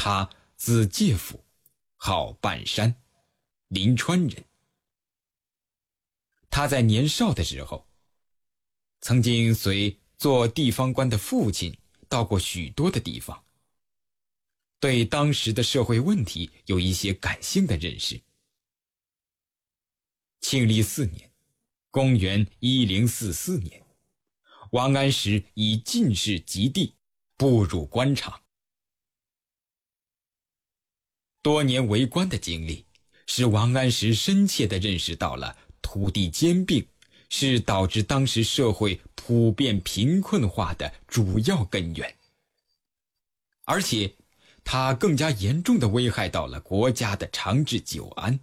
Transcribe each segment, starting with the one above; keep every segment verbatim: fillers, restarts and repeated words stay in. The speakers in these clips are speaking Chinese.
他字介甫，号半山，临川人。他在年少的时候，曾经随做地方官的父亲到过许多的地方，对当时的社会问题有一些感性的认识。庆历四年，公元一零四四年，王安石以进士及第步入官场。多年为官的经历，使王安石深切地认识到了土地兼并是导致当时社会普遍贫困化的主要根源，而且它更加严重地危害到了国家的长治久安。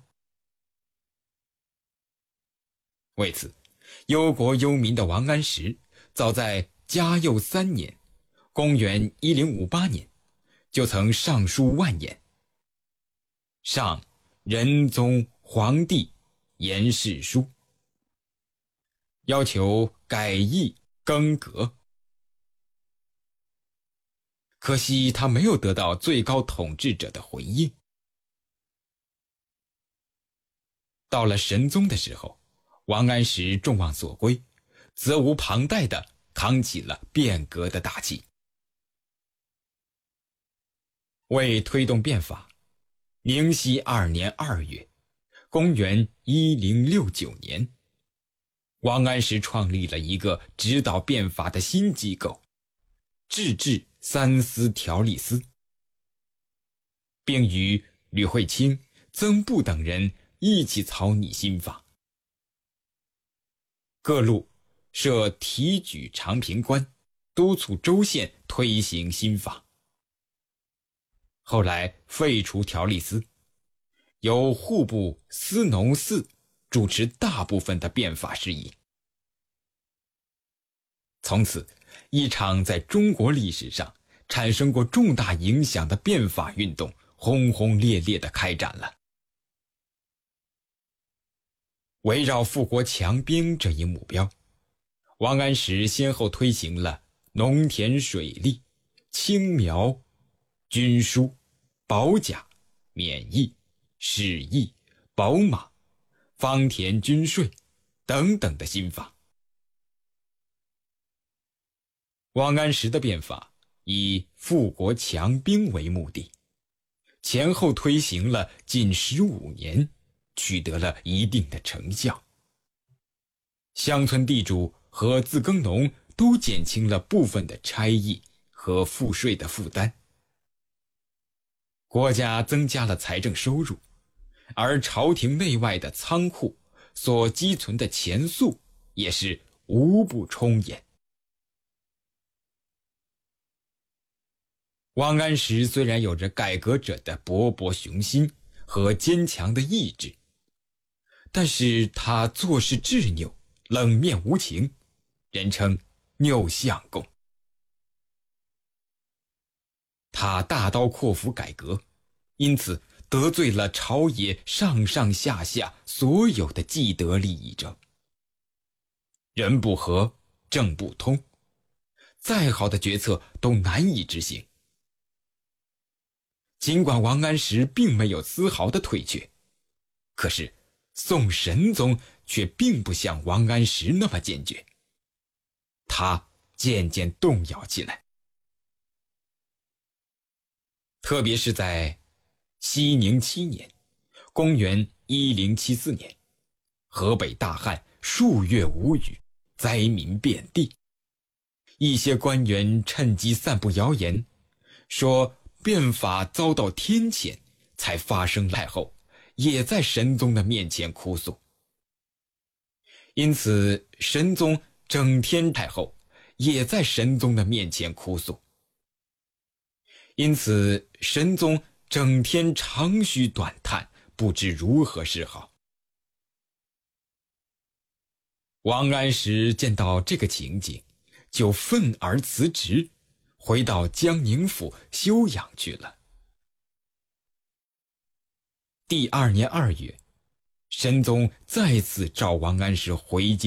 为此，忧国忧民的王安石早在嘉佑三年，公元一零五八年，就曾上书万言，上仁宗皇帝言事书，要求改易更革。可惜他没有得到最高统治者的回应。到了神宗的时候，王安石众望所归，责无旁贷地扛起了变革的大旗。为推动变法，宁熙二年二月，公元一零六九年，王安石创立了一个指导变法的新机构——制治三司条例司，并与吕惠卿、曾布等人一起草拟新法。各路设提举长平官，督促州县推行新法。后来废除条例司，由户部司农司主持大部分的变法事宜。从此，一场在中国历史上产生过重大影响的变法运动轰轰烈烈地开展了。围绕富国强兵这一目标，王安石先后推行了农田水利、青苗、军书、保甲、免役、使役、宝马、方田均税等等的新法。王安石的变法以富国强兵为目的，前后推行了近十五年，取得了一定的成效。乡村地主和自耕农都减轻了部分的差役和赋税的负担，国家增加了财政收入，而朝廷内外的仓库所积存的钱粟也是无不充盈。王安石虽然有着改革者的勃勃雄心和坚强的意志，但是他做事执拗，冷面无情，人称拗相公。他大刀阔斧改革，因此得罪了朝野上上下下所有的既得利益者。人不和，政不通，再好的决策都难以执行。尽管王安石并没有丝毫的退却，可是宋神宗却并不像王安石那么坚决，他渐渐动摇起来。特别是在熙宁七年，公元一零七四年，河北大旱，数月无雨，灾民遍地。一些官员趁机散布谣言，说变法遭到天谴，才发生太后也在神宗的面前哭诉。因此神宗整天太后也在神宗的面前哭诉。因此神宗整天长吁短叹，不知如何是好。王安石见到这个情景，就愤而辞职，回到江宁府休养去了。第二年二月，神宗再次召王安石回京。